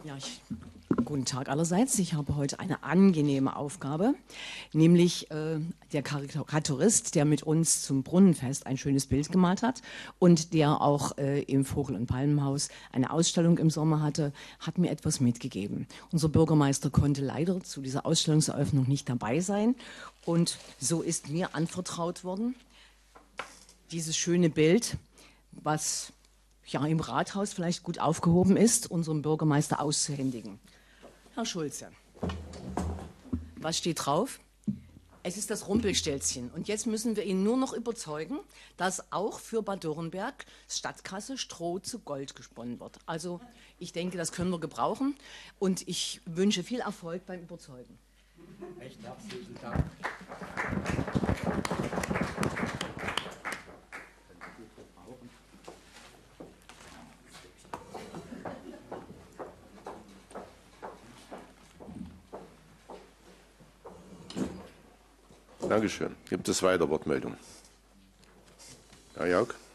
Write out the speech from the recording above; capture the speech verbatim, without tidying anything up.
Ja, ich, guten Tag allerseits. Ich habe heute eine angenehme Aufgabe, nämlich äh, der Karikaturist, der mit uns zum Brunnenfest ein schönes Bild gemalt hat und der auch äh, im Vogel- und Palmenhaus eine Ausstellung im Sommer hatte, hat mir etwas mitgegeben. Unser Bürgermeister konnte leider zu dieser Ausstellungseröffnung nicht dabei sein und so ist mir anvertraut worden, dieses schöne Bild, was ja im Rathaus vielleicht gut aufgehoben ist, unserem Bürgermeister auszuhändigen. Herr Schulze, was steht drauf? Es ist das Rumpelstilzchen. Und jetzt müssen wir ihn nur noch überzeugen, dass auch für Bad Dürrenberg Stadtkasse Stroh zu Gold gesponnen wird. Also ich denke, das können wir gebrauchen und ich wünsche viel Erfolg beim Überzeugen. Recht herzlichen Dank. Dankeschön. Gibt es weiter Wortmeldungen? Herr Jauch?